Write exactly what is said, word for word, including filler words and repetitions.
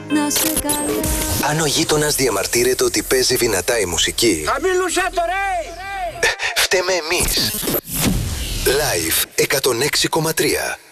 να σε καλά. Αν ο γείτονας διαμαρτύρεται ότι παίζει δυνατά η μουσική, χαμήλουσα το ρε! φταίμε εμείς. Live εκατόν έξι κόμμα τρία.